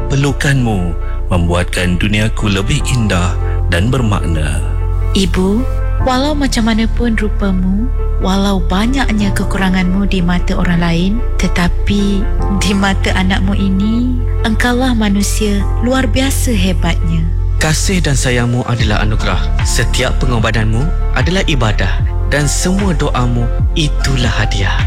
pelukanmu membuatkan duniaku lebih indah dan bermakna. Ibu, walau macam mana pun rupamu, walau banyaknya kekuranganmu di mata orang lain, tetapi di mata anakmu ini, engkaulah manusia luar biasa hebatnya. Kasih dan sayangmu adalah anugerah. Setiap pengorbananmu adalah ibadah. Dan semua doamu itulah hadiah.